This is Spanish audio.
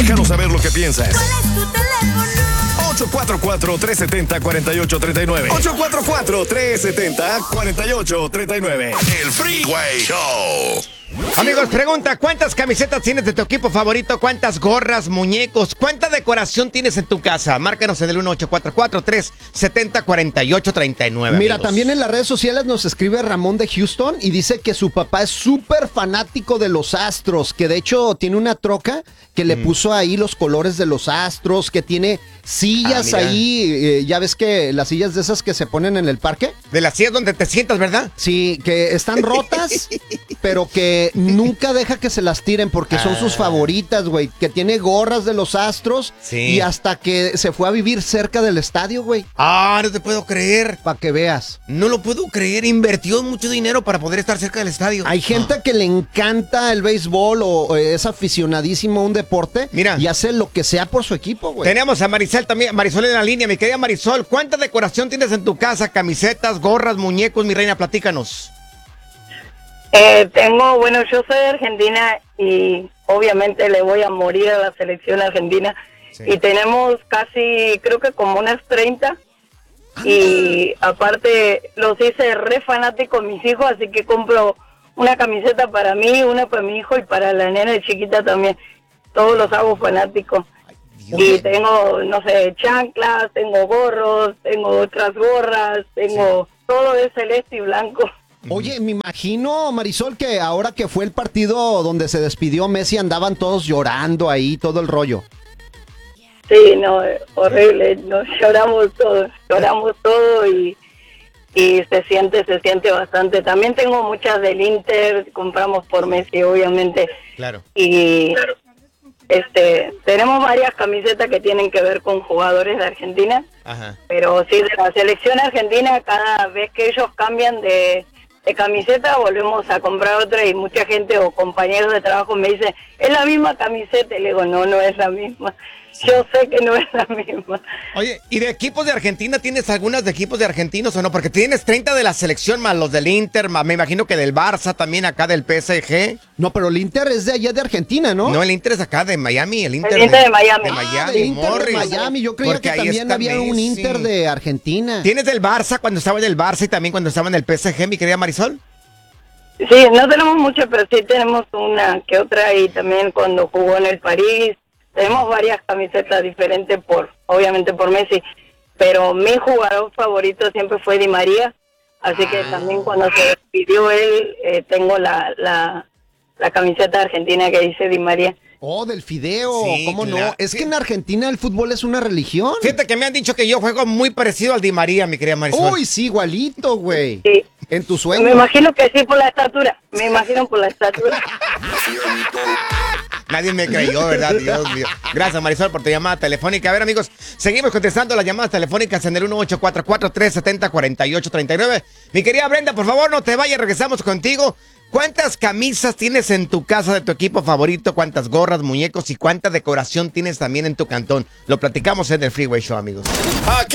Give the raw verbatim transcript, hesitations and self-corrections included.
Déjanos saber lo que piensas. ¿Cuál es tu teléfono? ocho cuatro cuatro, tres siete cero, cuatro ocho tres nueve. ocho cuatro cuatro, tres siete cero, cuatro ocho tres nueve. El Freeway Show. Amigos, pregunta, ¿cuántas camisetas tienes de tu equipo favorito? ¿Cuántas gorras, muñecos? ¿Cuánta decoración tienes en tu casa? Márcanos en el uno ocho cuatro cuatro, tres siete cero, cuatro ocho tres nueve. Mira, amigos. también en las redes sociales nos escribe Ramón de Houston y dice que su papá es súper fanático de los Astros, que de hecho tiene una troca que le mm. puso ahí los colores de los Astros, que tiene sillas ah, ahí, eh, ya ves que las sillas de esas que se ponen en el parque. De las sillas donde te sientas, ¿verdad? Sí, que están rotas, pero que nunca deja que se las tiren porque son ah. sus favoritas, güey. Que tiene gorras de los Astros sí. y hasta que se fue a vivir cerca del estadio, güey. Ah, no te puedo creer. Para que veas. No lo puedo creer, invirtió mucho dinero para poder estar cerca del estadio. Hay gente ah. que le encanta el béisbol o, o es aficionadísimo a un deporte. Mira. Y hace lo que sea por su equipo, güey. Tenemos a Marisol también, Marisol en la línea. Mi querida Marisol, ¿cuánta decoración tienes en tu casa? Camisetas, gorras, muñecos, mi reina, platícanos. Eh, tengo, bueno, yo soy de Argentina y obviamente le voy a morir a la selección argentina. Sí. Y tenemos casi, creo que como unas treinta. Ah. Y aparte los hice re fanáticos mis hijos, así que compro una camiseta para mí, una para mi hijo y para la nena chiquita también. Todos los hago fanáticos. Y tengo, no sé, chanclas, tengo gorros, tengo otras gorras, tengo sí. todo de celeste y blanco. Oye, me imagino, Marisol, que ahora que fue el partido donde se despidió Messi, andaban todos llorando ahí, todo el rollo. Sí, no, horrible, nos lloramos todos, lloramos todo y, y se siente, se siente bastante. También tengo muchas del Inter, compramos por Messi, obviamente. Claro. Y este, tenemos varias camisetas que tienen que ver con jugadores de Argentina. Ajá. Pero sí, de la selección argentina, cada vez que ellos cambian de... de camiseta volvemos a comprar otra y mucha gente o compañeros de trabajo me dicen, es la misma camiseta, y le digo, no, no es la misma, yo sé que no es la misma. Oye, ¿y de equipos de Argentina tienes algunas de equipos de argentinos o no? Porque tienes treinta de la selección más los del Inter, más me imagino que del Barça, también acá del P S G. No, pero el Inter es de allá de Argentina, ¿no? No, el Inter es acá de Miami, el Inter, el Inter de, de Miami. De Miami, ah, el Inter Morris. de Miami, yo creía Porque que también había Messi. Un Inter de Argentina. ¿Tienes del Barça cuando estaba en el Barça y también cuando estaba en el P S G, mi querida Marisol? Sí, no tenemos mucho, pero sí tenemos una que otra y también cuando jugó en el París. Tenemos varias camisetas diferentes, por obviamente por Messi, pero mi jugador favorito siempre fue Di María, así que también cuando se despidió él, eh, tengo la, la, la camiseta argentina que dice Di María. Oh, del fideo, sí, ¿cómo claro. no? Es sí. que en Argentina el fútbol es una religión. Fíjate que me han dicho que yo juego muy parecido al Di María, mi querida Marisol. Uy, sí, igualito, güey. Sí. En tu sueño. Me imagino que sí por la estatura, me imagino por la estatura. Nadie me creyó, ¿verdad? Dios mío. Gracias, Marisol, por tu llamada telefónica. A ver, amigos, seguimos contestando las llamadas telefónicas en el uno ocho cuatro cuatro, tres siete cero, cuatro ocho tres nueve. Mi querida Brenda, por favor, no te vayas, regresamos contigo. ¿Cuántas camisas tienes en tu casa de tu equipo favorito? ¿Cuántas gorras, muñecos y cuánta decoración tienes también en tu cantón? Lo platicamos en el Freeway Show, amigos. Aquí